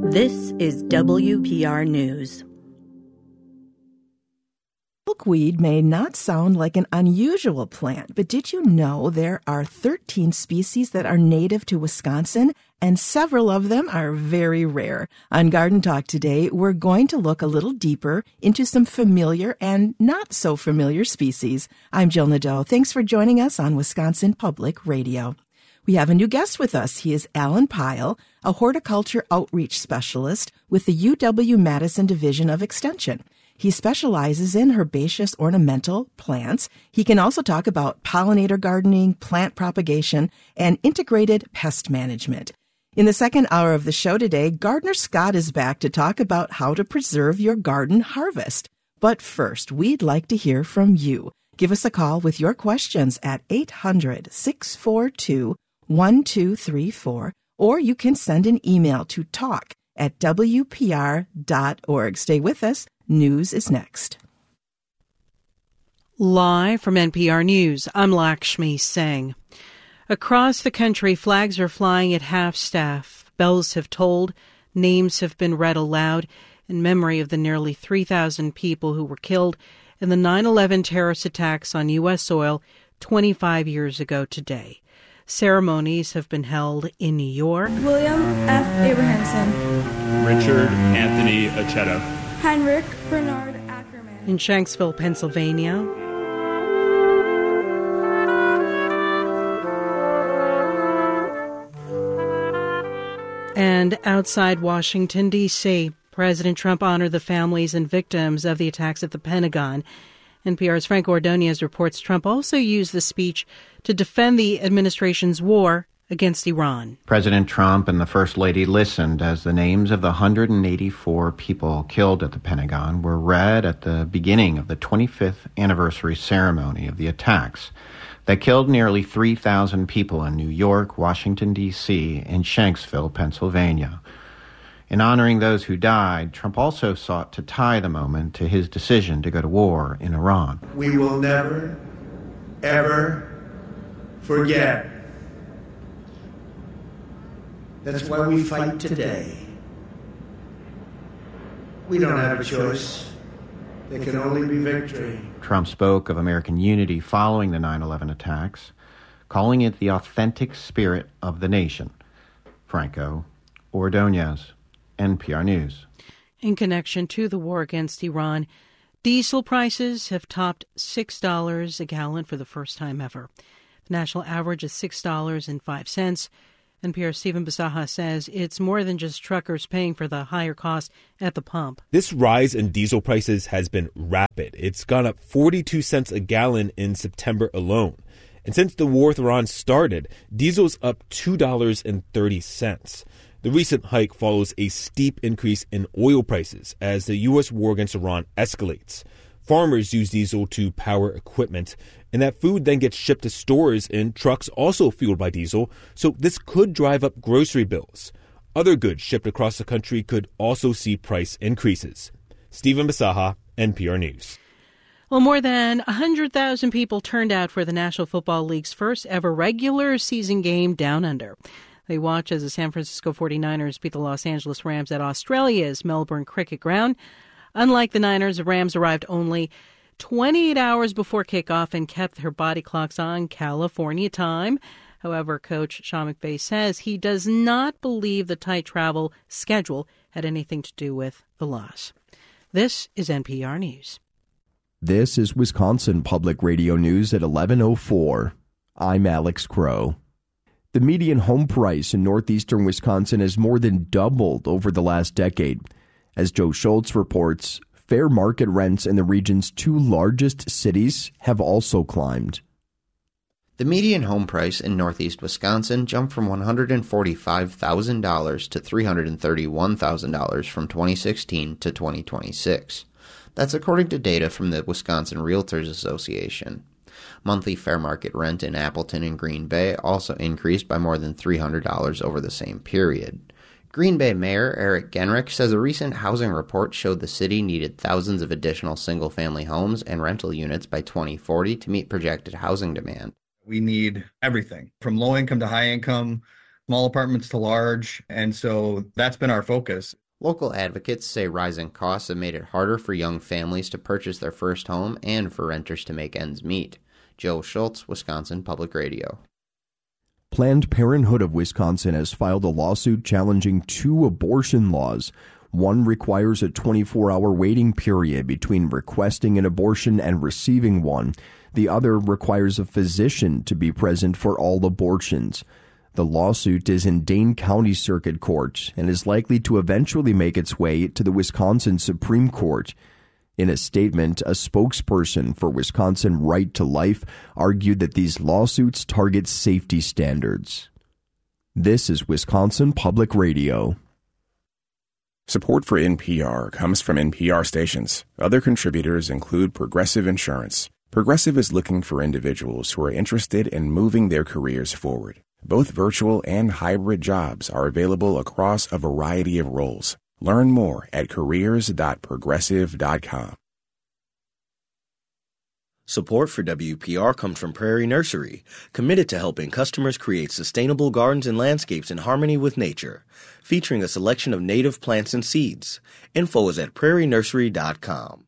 This is WPR News. Milkweed may not sound like an unusual plant, but did you know there are 13 species that are native to Wisconsin, and several of them are very rare? On Garden Talk today, we're going to look a little deeper into some familiar and not so familiar species. I'm Jill Nadeau. Thanks for joining us on Wisconsin Public Radio. We have a new guest with us. He is Alan Pyle, a horticulture outreach specialist with the UW-Madison Division of Extension. He specializes in herbaceous ornamental plants. He can also talk about pollinator gardening, plant propagation, and integrated pest management. In the second hour of the show today, Gardener Scott is back to talk about how to preserve your garden harvest. But first, we'd like to hear from you. Give us a call with your questions at 800-642-1234, or you can send an email to talk@wpr.org. Stay with us. News is next. Live from NPR News, I'm Lakshmi Singh. Across the country, flags are flying at half-staff. Bells have tolled, names have been read aloud in memory of the nearly 3,000 people who were killed in the 9/11 terrorist attacks on U.S. soil 25 years ago today. Ceremonies have been held in New York. William F. Abrahamson. Richard Anthony Acheta. Heinrich Bernard Ackerman. In Shanksville, Pennsylvania. And outside Washington, D.C., President Trump honored the families and victims of the attacks at the Pentagon. NPR's Frank Ordonez reports Trump also used the speech to defend the administration's war against Iran. President Trump and the First Lady listened as the names of the 184 people killed at the Pentagon were read at the beginning of the 25th anniversary ceremony of the attacks that killed nearly 3,000 people in New York, Washington, D.C., and Shanksville, Pennsylvania. In honoring those who died, Trump also sought to tie the moment to his decision to go to war in Iran. We will never, ever forget. That's why we fight today. We don't have a choice. There can only be victory. Trump spoke of American unity following the 9/11 attacks, calling it the authentic spirit of the nation. Franco Ordonez, NPR News. In connection to the war against Iran, diesel prices have topped $6 a gallon for the first time ever. The national average is $6.05. NPR's Stephen Bisaha says it's more than just truckers paying for the higher cost at the pump. This rise in diesel prices has been rapid. It's gone up 42 cents a gallon in September alone. And since the war with Iran started, diesel's up $2.30. The recent hike follows a steep increase in oil prices as the U.S. war against Iran escalates. Farmers use diesel to power equipment, and that food then gets shipped to stores in trucks also fueled by diesel, so this could drive up grocery bills. Other goods shipped across the country could also see price increases. Stephen Bisaha, NPR News. Well, more than 100,000 people turned out for the National Football League's first ever regular season game down under. They watch as the San Francisco 49ers beat the Los Angeles Rams at Australia's Melbourne Cricket Ground. Unlike the Niners, the Rams arrived only 28 hours before kickoff and kept their body clocks on California time. However, Coach Sean McVay says he does not believe the tight travel schedule had anything to do with the loss. This is NPR News. This is Wisconsin Public Radio News at 11:04. I'm Alex Crow. The median home price in northeastern Wisconsin has more than doubled over the last decade. As Joe Schultz reports, fair market rents in the region's two largest cities have also climbed. The median home price in northeast Wisconsin jumped from $145,000 to $331,000 from 2016 to 2026. That's according to data from the Wisconsin Realtors Association. Monthly fair market rent in Appleton and Green Bay also increased by more than $300 over the same period. Green Bay Mayor Eric Genrich says a recent housing report showed the city needed thousands of additional single-family homes and rental units by 2040 to meet projected housing demand. We need everything, from low income to high income, small apartments to large, and so that's been our focus. Local advocates say rising costs have made it harder for young families to purchase their first home and for renters to make ends meet. Joe Schultz, Wisconsin Public Radio. Planned Parenthood of Wisconsin has filed a lawsuit challenging 2 abortion laws. One requires a 24-hour waiting period between requesting an abortion and receiving one. The other requires a physician to be present for all abortions. The lawsuit is in Dane County Circuit Court and is likely to eventually make its way to the Wisconsin Supreme Court. In a statement, a spokesperson for Wisconsin Right to Life argued that these lawsuits target safety standards. This is Wisconsin Public Radio. Support for NPR comes from NPR stations. Other contributors include Progressive Insurance. Progressive is looking for individuals who are interested in moving their careers forward. Both virtual and hybrid jobs are available across a variety of roles. Learn more at careers.progressive.com. Support for WPR comes from Prairie Nursery, committed to helping customers create sustainable gardens and landscapes in harmony with nature, featuring a selection of native plants and seeds. Info is at prairienursery.com.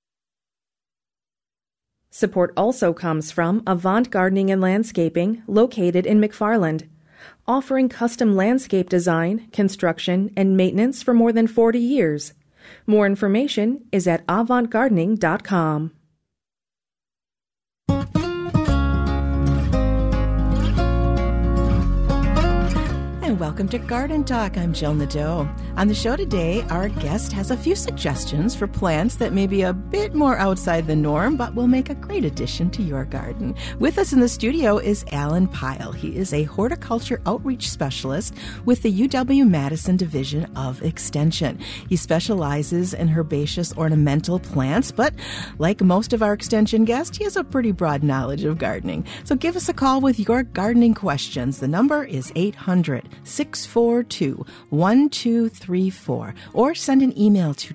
Support also comes from Avant Gardening and Landscaping, located in McFarland, offering custom landscape design, construction, and maintenance for more than 40 years. More information is at avantgardening.com. Welcome to Garden Talk. I'm Jill Nadeau. On the show today, our guest has a few suggestions for plants that may be a bit more outside the norm, but will make a great addition to your garden. With us in the studio is Alan Pyle. He is a horticulture outreach specialist with the UW-Madison Division of Extension. He specializes in herbaceous ornamental plants, but like most of our Extension guests, he has a pretty broad knowledge of gardening. So give us a call with your gardening questions. The number is 800-642-1234, or send an email to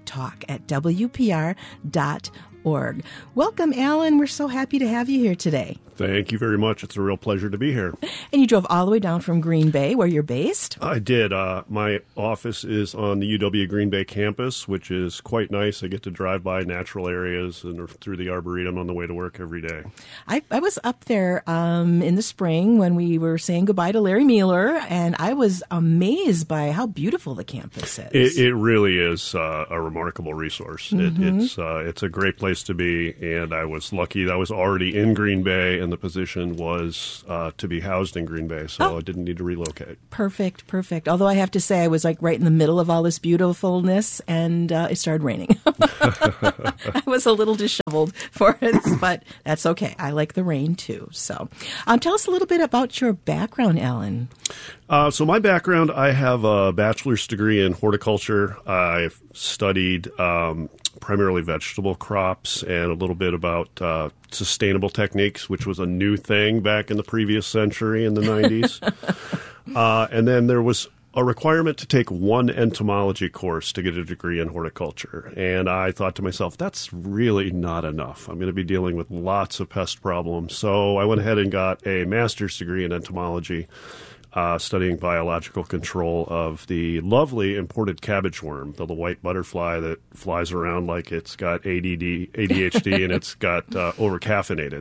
talk@wpr.org. Welcome, Alan. We're so happy to have you here today. Thank you very much. It's a real pleasure to be here. And you drove all the way down from Green Bay, where you're based? I did. My office is on the UW Green Bay campus, which is quite nice. I get to drive by natural areas and through the Arboretum on the way to work every day. I was up there in the spring when we were saying goodbye to Larry Mueller, and I was amazed by how beautiful the campus is. It really is a remarkable resource. Mm-hmm. It's a great place to be, and I was lucky that I was already in Green Bay, and the position was to be housed in Green Bay, so I didn't need to relocate. Perfect. Although I have to say I was like right in the middle of all this beautifulness, and it started raining. I was a little disheveled for it, but that's okay. I like the rain too. So tell us a little bit about your background, Alan. So my background, I have a bachelor's degree in horticulture. I've studied primarily vegetable crops and a little bit about sustainable techniques, which was a new thing back in the previous century in the 90s. And then there was a requirement to take one entomology course to get a degree in horticulture. And I thought to myself, that's really not enough. I'm going to be dealing with lots of pest problems. So I went ahead and got a master's degree in entomology, studying biological control of the lovely imported cabbage worm, the white butterfly that flies around like it's got ADHD and it's got overcaffeinated.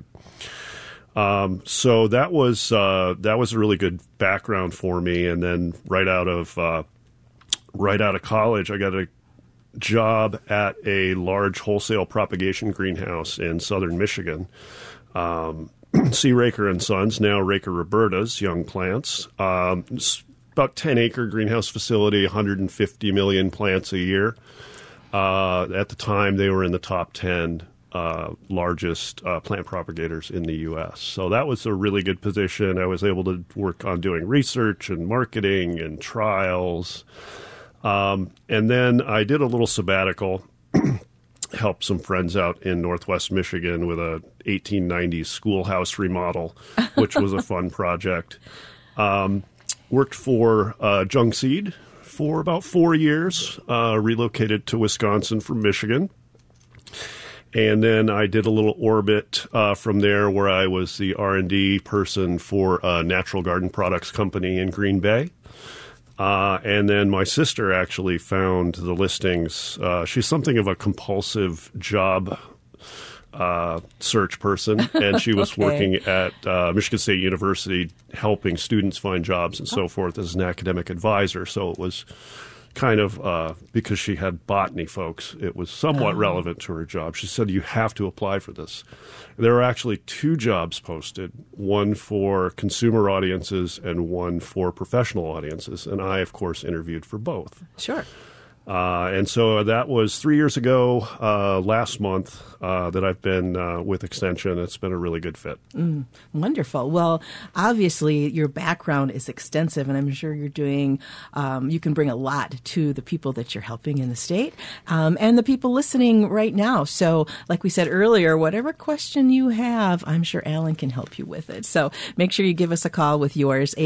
So that was a really good background for me. And then right out of college, I got a job at a large wholesale propagation greenhouse in southern Michigan. C. Raker and Sons, now Raker Roberta's young plants. It's about 10-acre greenhouse facility, 150 million plants a year. At the time, they were in the top 10 largest plant propagators in the U.S. So that was a really good position. I was able to work on doing research and marketing and trials. And then I did a little sabbatical, helped some friends out in Northwest Michigan with a 1890s schoolhouse remodel, which was a fun project. Worked for Jung Seed for about 4 years, relocated to Wisconsin from Michigan. And then I did a little orbit from there where I was the R&D person for a natural garden products company in Green Bay. And then my sister actually found the listings. She's something of a compulsive job search person, and she was working at Michigan State University helping students find jobs and so forth as an academic advisor. So it was kind of, because she had botany folks, it was somewhat relevant to her job. She said, you have to apply for this. There are actually 2 jobs posted, one for consumer audiences and one for professional audiences. And I, of course, interviewed for both. Sure. And so that was 3 years ago, last month, that I've been with Extension. It's been a really good fit. Wonderful. Well, obviously, your background is extensive, and I'm sure you're doing, you can bring a lot to the people that you're helping in the state and the people listening right now. So, like we said earlier, whatever question you have, I'm sure Alan can help you with it. So make sure you give us a call with yours,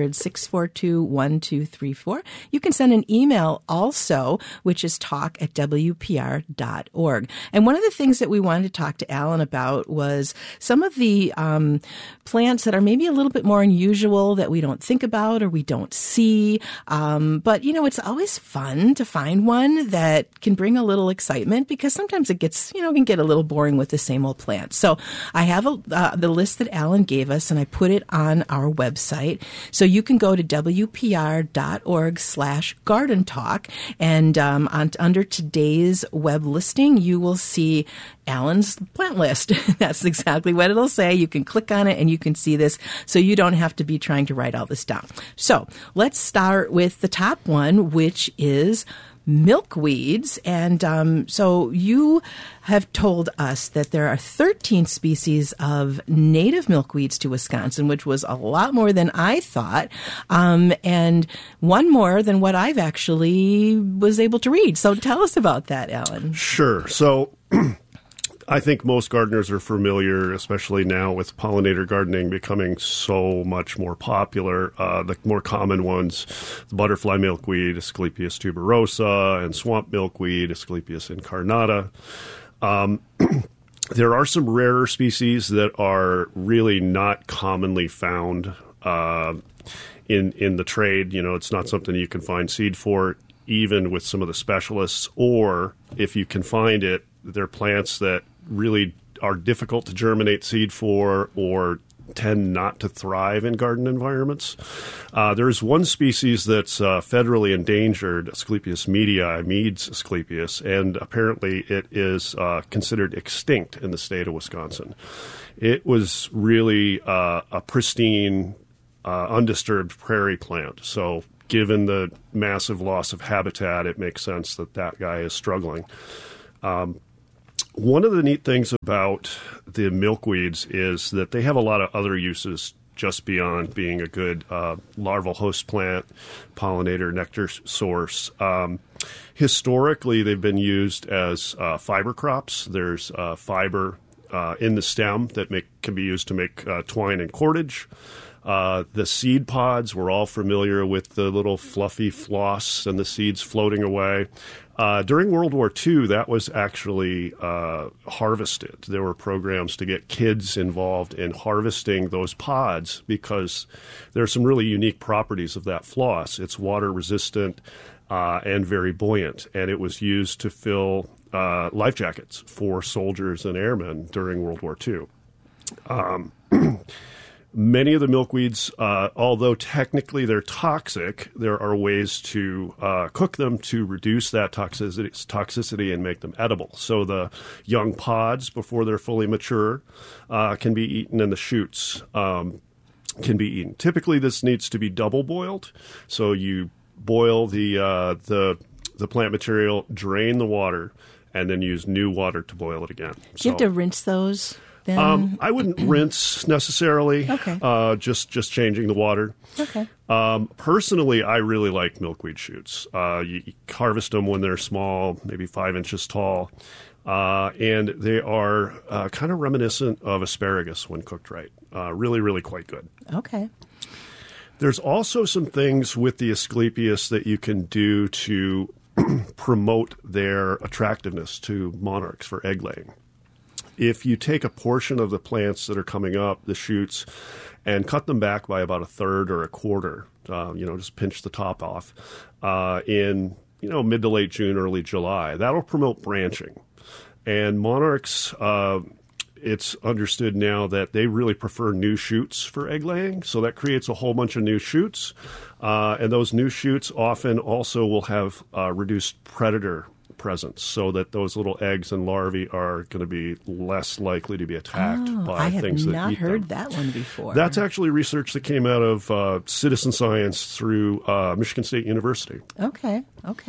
800-642-1234. You can send an email also, which is talk@wpr.org. And one of the things that we wanted to talk to Alan about was some of the plants that are maybe a little bit more unusual that we don't think about or we don't see. But, you know, it's always fun to find one that can bring a little excitement because sometimes it gets, can get a little boring with the same old plants. So I have the list that Alan gave us, and I put it on our website. So you can go to wpr.org/garden talk, and under today's web listing, you will see Alan's plant list. That's exactly what it'll say. You can click on it and you can see this, so you don't have to be trying to write all this down. So let's start with the top one, which is milkweeds. And so you have told us that there are 13 species of native milkweeds to Wisconsin, which was a lot more than I thought, and one more than what I've actually was able to read. So tell us about that, Alan. Sure. So I think most gardeners are familiar, especially now with pollinator gardening becoming so much more popular. The more common ones, the butterfly milkweed, Asclepias tuberosa, and swamp milkweed, Asclepias incarnata. There are some rarer species that are really not commonly found in the trade. It's not something you can find seed for, even with some of the specialists. Or if you can find it, they're plants that really are difficult to germinate seed for or tend not to thrive in garden environments. There's one species that's federally endangered, Asclepias medii, Mead's Asclepias, and apparently it is considered extinct in the state of Wisconsin. It was really a pristine, undisturbed prairie plant. So given the massive loss of habitat, it makes sense that that guy is struggling. One of the neat things about the milkweeds is that they have a lot of other uses just beyond being a good larval host plant, pollinator, nectar source. Historically, they've been used as fiber crops. There's fiber in the stem that can be used to make twine and cordage. The seed pods, we're all familiar with the little fluffy floss and the seeds floating away. During World War II, that was actually harvested. There were programs to get kids involved in harvesting those pods because there are some really unique properties of that floss. It's water resistant and very buoyant, and it was used to fill life jackets for soldiers and airmen during World War II. Many of the milkweeds, although technically they're toxic, there are ways to cook them to reduce that toxicity and make them edible. So the young pods, before they're fully mature, can be eaten, and the shoots can be eaten. Typically, this needs to be double boiled. So you boil the plant material, drain the water, and then use new water to boil it again. Do you have to rinse those? Then? I wouldn't rinse necessarily. Okay. Just changing the water. Okay. Personally, I really like milkweed shoots. You harvest them when they're small, maybe 5 inches tall, and they are kind of reminiscent of asparagus when cooked right. Really, really quite good. Okay. There's also some things with the Asclepias that you can do to promote their attractiveness to monarchs for egg laying. If you take a portion of the plants that are coming up, the shoots, and cut them back by about a third or a quarter, just pinch the top off in mid to late June, early July. That'll promote branching. And monarchs, it's understood now that they really prefer new shoots for egg laying. So that creates a whole bunch of new shoots. And those new shoots often also will have reduced predator presence, so that those little eggs and larvae are going to be less likely to be attacked by things that eat them. I have not heard that one before. That's actually research that came out of citizen science through Michigan State University. Okay.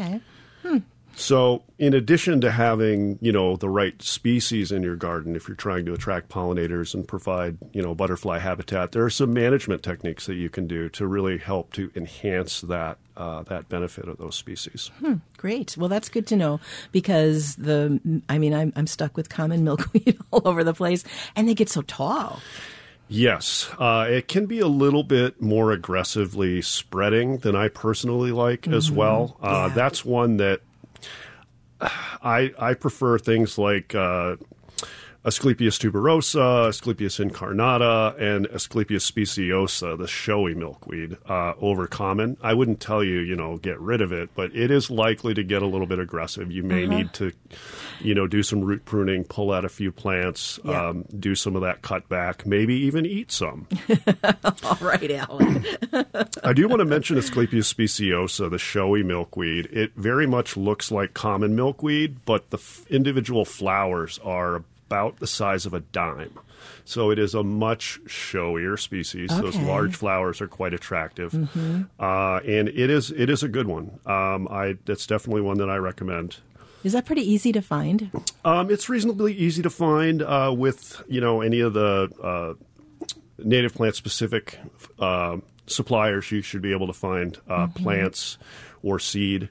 So in addition to having, the right species in your garden, if you're trying to attract pollinators and provide, butterfly habitat, there are some management techniques that you can do to really help to enhance that benefit of those species. Great. Well, that's good to know, because I'm stuck with common milkweed all over the place, and they get so tall. Yes, it can be a little bit more aggressively spreading than I personally like as well. That's one that I prefer things like Asclepias tuberosa, Asclepias incarnata, and Asclepias speciosa, the showy milkweed, over common. I wouldn't tell you, get rid of it, but it is likely to get a little bit aggressive. You may need to, do some root pruning, pull out a few plants, do some of that cutback, maybe even eat some. All right, Alan. I do want to mention Asclepias speciosa, the showy milkweed. It very much looks like common milkweed, but the individual flowers are about the size of a dime. So it is a much showier species. Okay. Those large flowers are quite attractive. And it is a good one. That's definitely one that I recommend. Is that pretty easy to find? It's reasonably easy to find with, any of the native plant-specific suppliers. You should be able to find plants or seed.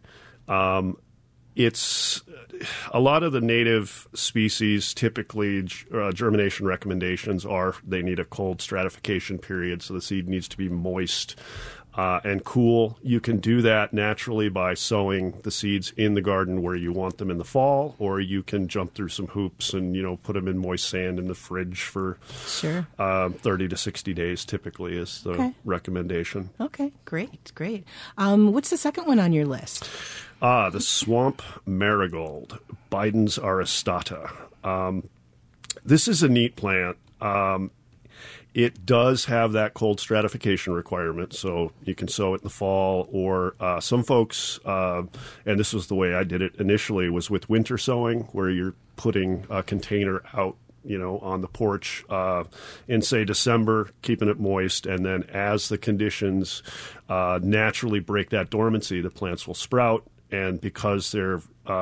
It's a lot of the native species, typically germination recommendations are they need a cold stratification period, so the seed needs to be moist and cool. You can do that naturally by sowing the seeds in the garden where you want them in the fall, or you can jump through some hoops and, put them in moist sand in the fridge for 30 to 60 days typically is the recommendation. Okay, great. What's the second one on your list? The swamp marigold, Bidens aristata. This is a neat plant. It does have that cold stratification requirement, so you can sow it in the fall, or some folks, and this was the way I did it initially, was with winter sowing, where you're putting a container out on the porch in, say, December, keeping it moist. And then as the conditions naturally break that dormancy, the plants will sprout. And because they're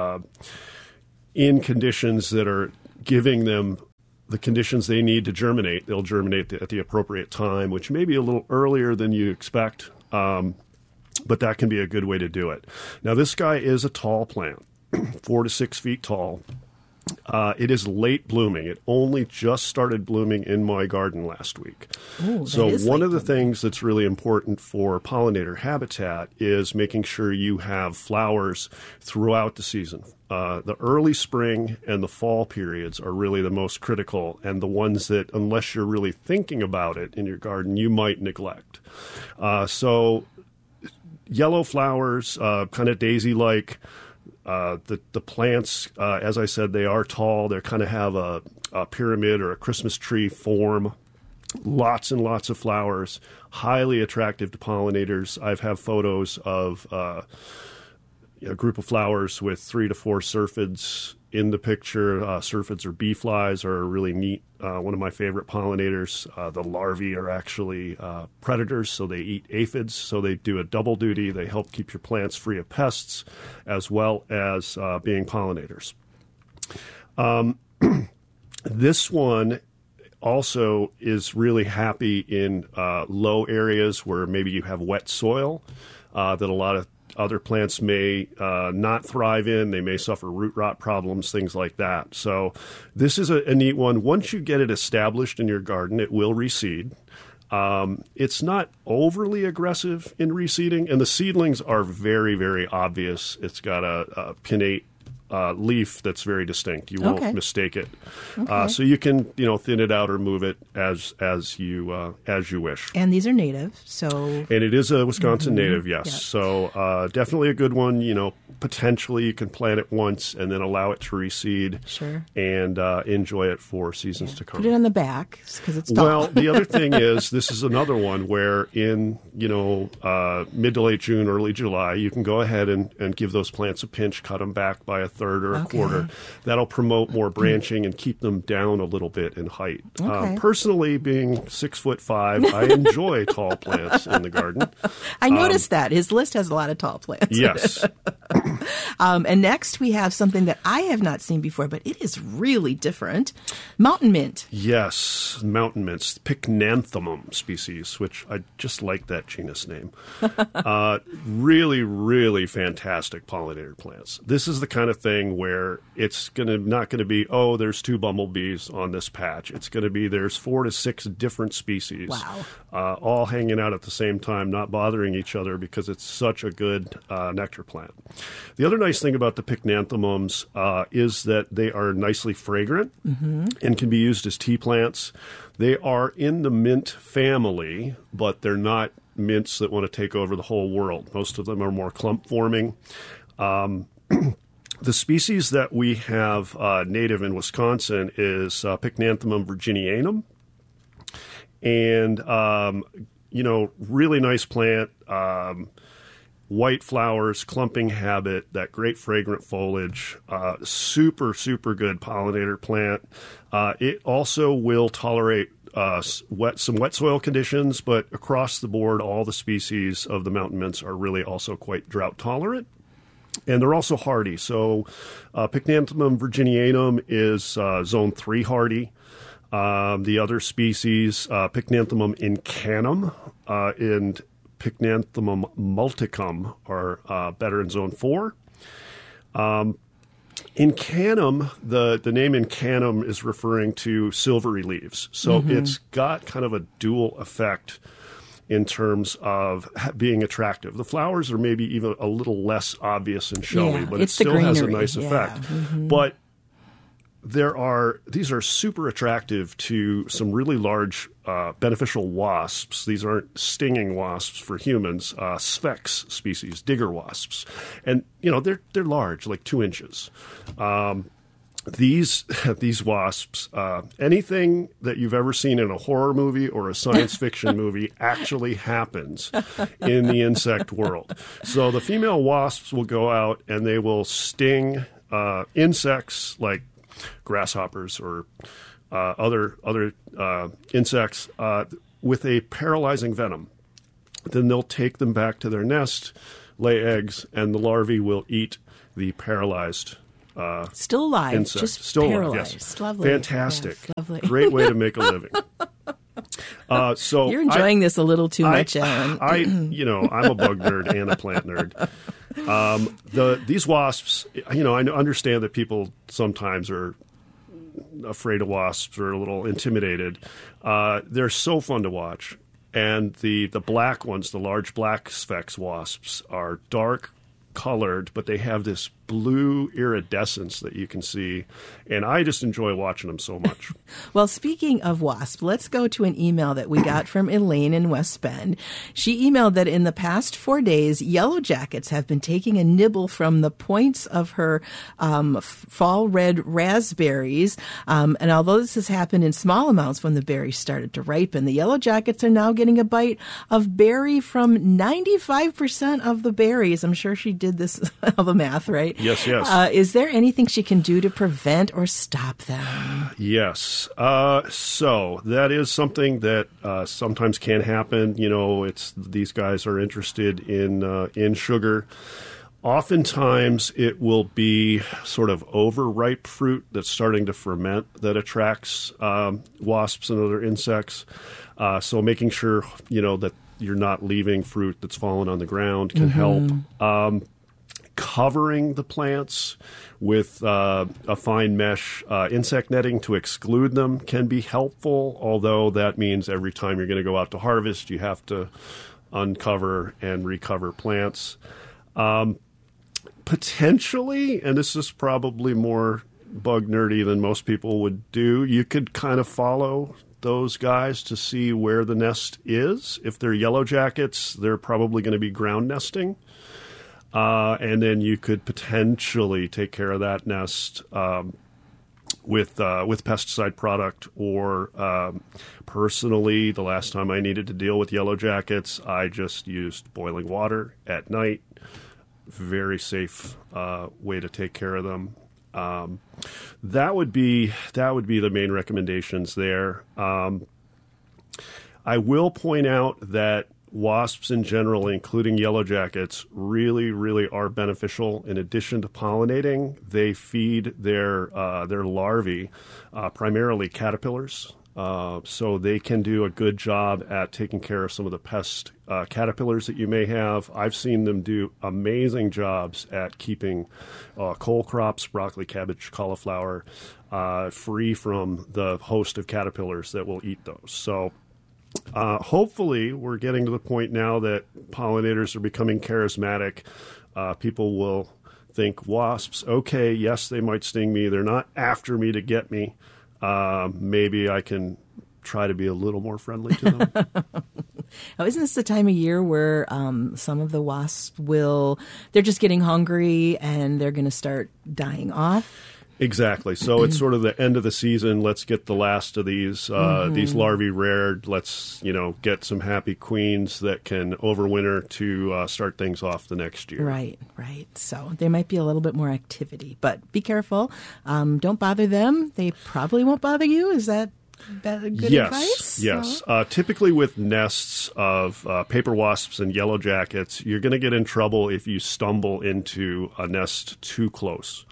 in conditions that are giving them the conditions they need to germinate, they'll germinate at the appropriate time, which may be a little earlier than you expect. But that can be a good way to do it. Now, this guy is a tall plant, 4 to 6 feet tall. It is late blooming. It only just started blooming in my garden last week. Ooh, so one of the things that's really important for pollinator habitat is making sure you have flowers throughout the season. The early spring and the fall periods are really the most critical, and the ones that, unless you're really thinking about it in your garden, you might neglect. So yellow flowers, kind of daisy-like. The plants, as I said, they are tall. They kind of have a pyramid or a Christmas tree form. Lots and lots of flowers, highly attractive to pollinators. I've had photos of a group of flowers with 3 to 4 syrphids in the picture. Syrphids or bee flies are really neat. One of my favorite pollinators. The larvae are actually predators, so they eat aphids. So they do a double duty. They help keep your plants free of pests as well as being pollinators. This one also is really happy in low areas where maybe you have wet soil that a lot of other plants may not thrive in. They may suffer root rot problems, things like that. So this is a neat one. Once you get it established in your garden, it will reseed. It's not overly aggressive in reseeding, and the seedlings are very, very obvious. It's got a pinnate leaf that's very distinct. You won't Okay. mistake it. Okay. So you can thin it out or move it as you wish. And these are native, so... And it is a Wisconsin native, yes. Yeah. So definitely a good one. Potentially you can plant it once and then allow it to reseed. Sure. And enjoy it for seasons to come. Put it on the back because it's tall. Well, the other thing is this is another one where in mid to late June, early July, you can go ahead and give those plants a pinch, cut them back by a third or a quarter. That'll promote more branching and keep them down a little bit in height. Okay. Personally, being 6'5", I enjoy tall plants in the garden. I noticed that. His list has a lot of tall plants. Yes. And next we have something that I have not seen before, but it is really different. Mountain mint. Yes, mountain mints, Pycnanthemum species, which I just like that genus name. Really, really fantastic pollinator plants. This is the kind of thing where it's not going to be, there's 2 bumblebees on this patch. It's going to be there's 4 to 6 different species. Wow. All hanging out at the same time, not bothering each other because it's such a good nectar plant. The other nice thing about the Pycnanthemums is that they are nicely fragrant and can be used as tea plants. They are in the mint family, but they're not mints that want to take over the whole world. Most of them are more clump forming. The species that we have native in Wisconsin is Pycnanthemum virginianum. And, really nice plant, white flowers, clumping habit, that great fragrant foliage, super, super good pollinator plant. It also will tolerate some wet soil conditions, but across the board, all the species of the mountain mints are really also quite drought tolerant. And they're also hardy. So Pycnanthemum virginianum is zone 3 hardy. The other species, Pycnanthemum incanum and Pycnanthemum multicum, are better in zone 4. Incanum, the name incanum is referring to silvery leaves. So it's got kind of a dual effect in terms of being attractive. The flowers are maybe even a little less obvious and showy, but it still has a nice effect. But these are super attractive to some really large beneficial wasps. These aren't stinging wasps for humans, Sphex species, digger wasps. And, they're large, like 2 inches. These wasps, anything that you've ever seen in a horror movie or a science fiction movie actually happens in the insect world. So the female wasps will go out and they will sting insects like grasshoppers or other insects with a paralyzing venom. Then they'll take them back to their nest, lay eggs, and the larvae will eat the paralyzed still alive, insect. just still paralyzed. alive, yes. Lovely. Fantastic. Yes, lovely. Great way to make a living. So you're enjoying this a little too much, Alan. I'm a bug nerd and a plant nerd. These wasps, I understand that people sometimes are afraid of wasps or a little intimidated. They're so fun to watch. And the black ones, the large black Sphex wasps, are dark colored, but they have this blue iridescence that you can see, and I just enjoy watching them so much. Well, speaking of wasp, let's go to an email that we got from Elaine in West Bend. She emailed that in the past 4 days, yellow jackets have been taking a nibble from the points of her fall red raspberries, and although this has happened in small amounts when the berries started to ripen, the yellow jackets are now getting a bite of berry from 95% of the berries. I'm sure she did this all the math, right? Yes, yes. Is there anything she can do to prevent or stop them? Yes. So that is something that sometimes can happen. It's these guys are interested in sugar. Oftentimes, it will be sort of overripe fruit that's starting to ferment that attracts wasps and other insects. So making sure that you're not leaving fruit that's fallen on the ground can help. Covering the plants with a fine mesh insect netting to exclude them can be helpful, although that means every time you're going to go out to harvest, you have to uncover and recover plants. Potentially, and this is probably more bug nerdy than most people would do, you could kind of follow those guys to see where the nest is. If they're yellow jackets, they're probably going to be ground nesting. And then you could potentially take care of that nest with pesticide product, or personally, the last time I needed to deal with yellow jackets, I just used boiling water at night. Very safe way to take care of them. That would be the main recommendations there. I will point out that wasps in general, including yellow jackets, really, really are beneficial. In addition to pollinating, they feed their larvae, primarily caterpillars. So they can do a good job at taking care of some of the pest caterpillars that you may have. I've seen them do amazing jobs at keeping cole crops, broccoli, cabbage, cauliflower, free from the host of caterpillars that will eat those. So hopefully we're getting to the point now that pollinators are becoming charismatic. People will think wasps, okay, yes, they might sting me. They're not after me to get me. Maybe I can try to be a little more friendly to them. Now, isn't this the time of year where some of the wasps they're just getting hungry and they're going to start dying off? Exactly. So it's sort of the end of the season. Let's get the last of these larvae reared. Let's, get some happy queens that can overwinter to start things off the next year. Right. So there might be a little bit more activity, but be careful. Don't bother them. They probably won't bother you. Is that good advice? Yes. Typically with nests of paper wasps and yellow jackets, you're going to get in trouble if you stumble into a nest too close.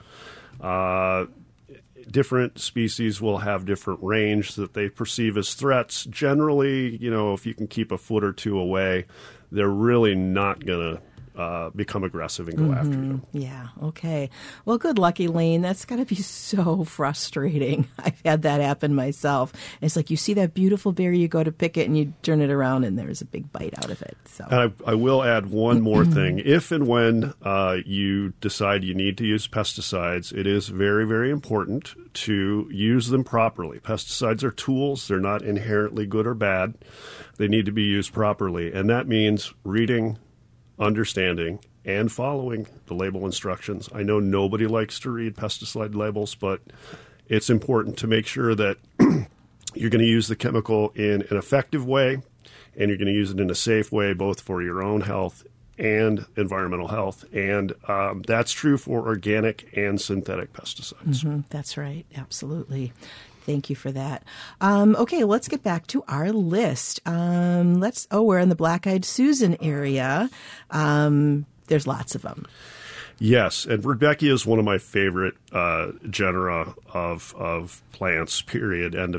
Different species will have different range that they perceive as threats. Generally, if you can keep a foot or two away, they're really not going to become aggressive and go after you. Yeah, okay. Well, good luck, Elaine. That's got to be so frustrating. I've had that happen myself. It's like you see that beautiful berry, you go to pick it, and you turn it around, and there's a big bite out of it. So I will add one more thing. If and when you decide you need to use pesticides, it is very, very important to use them properly. Pesticides are tools. They're not inherently good or bad. They need to be used properly, and that means reading, understanding, and following the label instructions. I know nobody likes to read pesticide labels, but it's important to make sure that you're going to use the chemical in an effective way, and you're going to use it in a safe way, both for your own health and environmental health. And that's true for organic and synthetic pesticides. That's right. Absolutely. Thank you for that. Okay, let's get back to our list. We're in the Black-Eyed Susan area. There's lots of them. Yes, and Rudbeckia is one of my favorite genera of plants, period, end